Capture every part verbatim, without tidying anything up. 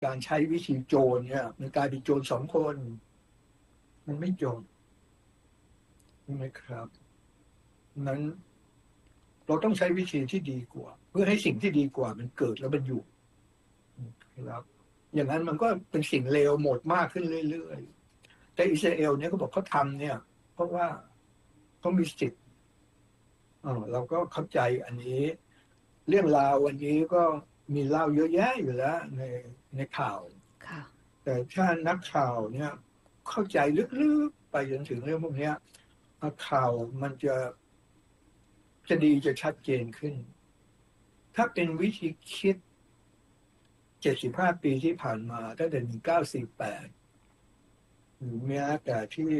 การใช้วิธีโจรเนี่ยมันกลายเป็นโจรสองคนมันไม่จบใช่ไหมครับนั้นเราต้องใช้วิธีที่ดีกว่าเพื่อให้สิ่งที่ดีกว่ามันเกิดแล้วมันอยู่ครับอย่างนั้นมันก็เป็นสิ่งเลวหมดมากขึ้นเรื่อยๆแต่อิสราเอลเนี่ยเขาบอกเขาทำเนี่ยเพราะว่าเขามีสิทธิ์เออเราก็เข้าใจอันนี้เรื่องราววันนี้ก็มีเล่าเยอะแยะอยู่แล้วในในข่าวแต่ถ้านักข่าวเนี่ยเข้าใจลึกๆไปจนถึงเรื่องพวกนี้ข่าวมันจะจะดีจะชัดเจนขึ้นถ้าเป็นวิธีคิดเจ็ดสิบห้าปีที่ผ่านมาตั้งแต่หนึ่งเก้าสี่แปดหรือแม้แต่ที่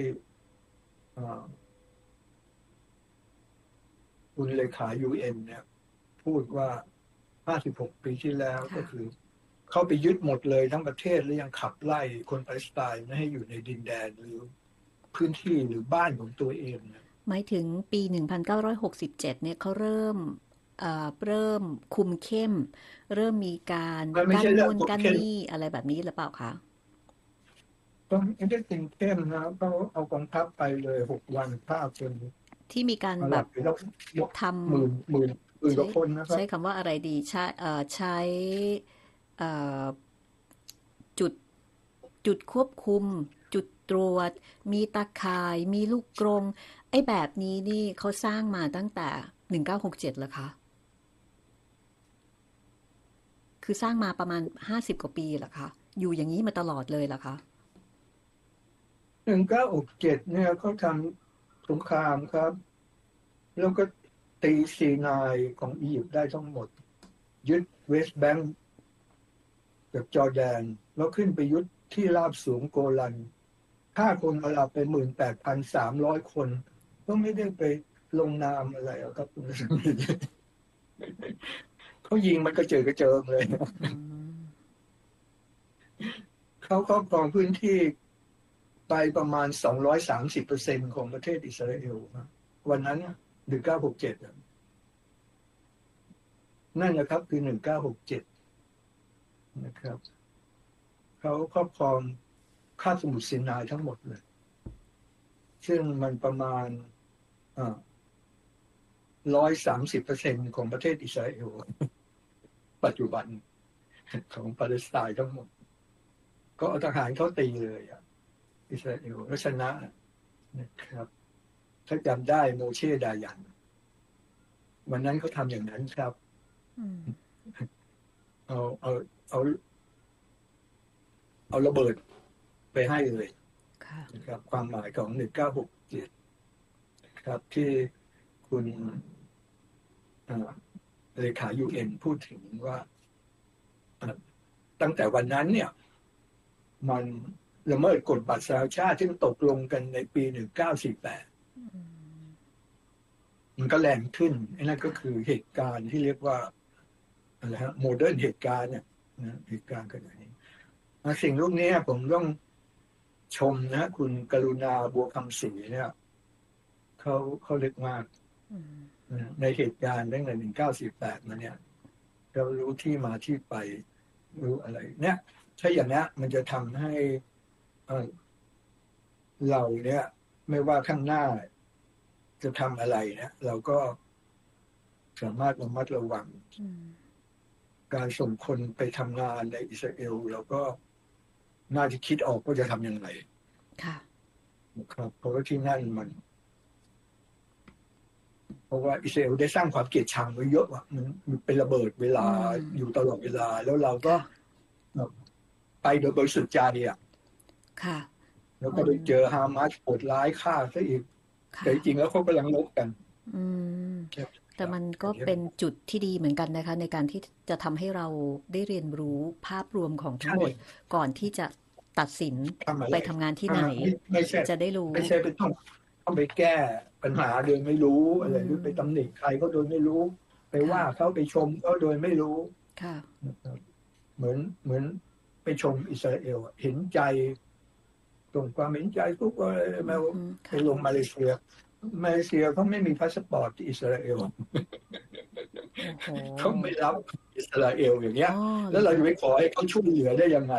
คุณเลขา ยู เอ็น เนี่ยพูดว่าห้าสิบหกปีที่แล้วก็คือเข้าไปยึดหมดเลยทั้งประเทศแล้วยังขับไล่คนปาเลสไตน์ไม่ให้อยู่ในดินแดนหรือพื้นที่หรือบ้านของตัวเองหมายถึงปีหนึ่งพันเก้าร้อยหกสิบเจ็ดเนี่ยเขาเริ่มเอ่อเริ่มคุมเข้มเริ่มมีการกั้นนู่นกั้นนี่อะไรแบบนี้หรือเปล่าคะก็ไม่ได้ติงเข้มนะก็เอากองทัพไปเลยหกวันภาพจนที่มีการแบบทำหมื่นหมื่นหมื่นกว่าคนนะครับใช้คำว่าอะไรดีใช้เอ่อใช้เอ่อจุดจุดควบคุมจุดตรวจมีตาข่ายมีลูกกรงไอ้แบบนี้นี่เขาสร้างมาตั้งแต่หนึ่งเก้าหกเจ็ดเหรอคะคือสร้างมาประมาณห้าสิบกว่าปีเหรอคะอยู่อย่างนี้มาตลอดเลยเหรอคะหนึ่งเก้าหกเจ็ดเนี่ยเขาทำสงครามครับแล้วก็ตีซีนายของอียิปต์ได้ทั้งหมดยึดเวสต์แบงก์กับจอร์แดนแล้วขึ้นไปยึดที่ราบสูงโกลันฆ่าคนอาหรับไปหมื่นแปดพันสามร้อยคนก็ไม่ได้ไปลงนามอะไรครับคุณสมิทธิ์เขายิงมันก็เจอกระเจิงเลยเขาครอบครองพื้นที่ไปประมาณสองร้อยสามสิบเปอร์เซ็นต์ของประเทศอิสราเอลวันนั้นหนึ่งเก้าหกเจ็ดนั่นนะครับคือหนึ่งเก้าหกเจ็ดนะครับเขาครอบครองคาบสมุทรซินายทั้งหมดเลยซึ่งมันประมาณอ่าร้อยสามสิบเปอร์เซ็นต์ของประเทศอิสราเอลปัจจุบันของปาเลสไตน์ทั้งหมดก็เอาทหารเขาตีเลยอ่ะอิสราเอลแล้วชนะนะครับถ้าจำได้โมเช่ดายันวันนั้นเขาทำอย่างนั้นครับเอาเอาเอาเอาระเบิดไปให้เลยนะครับความหมายของหนึ่งเก้าหกเจ็ดครับที่คุณเลขา ยู เอ็น พูดถึงว่าตั้งแต่วันนั้นเนี่ยมันละเมิดกฎบัตรสหชาติที่ตกลงกันในปีหนึ่งเก้าสี่แปดมันก็แรงขึ้นไอ้นั่นก็คือเหตุการณ์ที่เรียกว่าอะไรฮะโมเดิร์นเหตุการณ์เนี่ยนะเหตุการณ์กันอย่างนี้สิ่งลูกนี้ผมต้องชมนะคุณกรุณาบัวคำศรีเนี่ยเขาเขาเล็กมากในเหตุการณ์ตั้งแต่หนึ่งเก้าสี่แปดมาเนี่ยเรารู้ที่มาที่ไปรู้อะไรเนี่ยถ้าอย่างนี้มันจะทำให้เราเนี่ยไม่ว่าข้างหน้าจะทำอะไรเนี่ยเราก็สามารถระมัดระวังการส่งคนไปทำงานในอิสราเอลเราก็น่าจะคิดออกว่าจะทำยังไงค่ะนะครับเพราะว่าที่นั่นมันเพราะว่าอิสราเอลได้สร้างความเกลียดชังไว้เยอะว่ะมันเป็นระเบิดเวลาอยู่ตลอดเวลาแล้วเราก็ไปโดยบริสุทธิ์ใจอ่ะค่ะแล้วก็ไปเจอฮามาสโหดร้ายฆ่าซะอีกแต่จริงแล้วเขากำลังลบกันอืมแต่มันก็เป็นจุดที่ดีเหมือนกันนะคะในการที่จะทำให้เราได้เรียนรู้ภาพรวมของทั้งหมดก่อนที่จะตัดสินไปทำงานที่ไหนจะได้รู้ไม่ใช่ไปต้องต้องไปแก้ปัญหาโดยไม่รู้อะไรหรือไปตำหนิใครก็โดยไม่รู้ไปว่าเขาไปชมเขาโดยไม่รู้ค่ะเหมือนเหมือนไปชมอิสราเอลเห็นใจตรงความเห็นใจทุกคนมาไปลงมาเลเซียมาเลเซียเขาไม่มีพาสปอร์ตที่อิสราเอลเขาไม่รับอิสราเอลอย่างเงี้ยแล้วเราจะไปขอให้เขาช่วยเหลือได้ยังไง